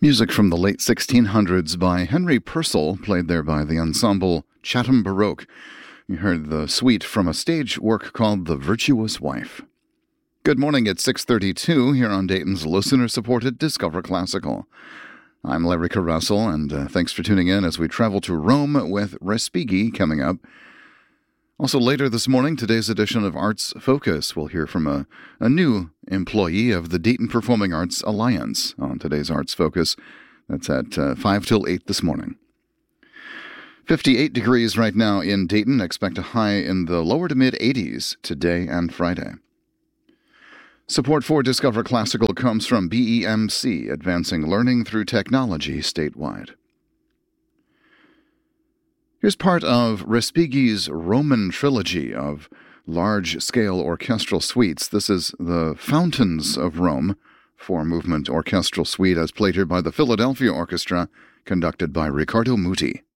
Music from the late 1600s by Henry Purcell, played there by the ensemble Chatham Baroque. You heard the suite from a stage work called The Virtuous Wife. Good morning, it's 6:32 here on Dayton's listener-supported Discover Classical. I'm Larry Carrussell, and thanks for tuning in as we travel to Rome with Respighi coming up. Also later this morning, today's edition of Arts Focus, we'll hear from a new employee of the Dayton Performing Arts Alliance on today's Arts Focus. That's at 5 till 8 this morning. 58 degrees right now in Dayton. Expect a high in the lower to mid-80s today and Friday. Support for Discover Classical comes from BEMC, advancing learning through technology statewide. Here's part of Respighi's Roman trilogy of large-scale orchestral suites. This is the Fountains of Rome, four-movement orchestral suite as played here by the Philadelphia Orchestra, conducted by Riccardo Muti.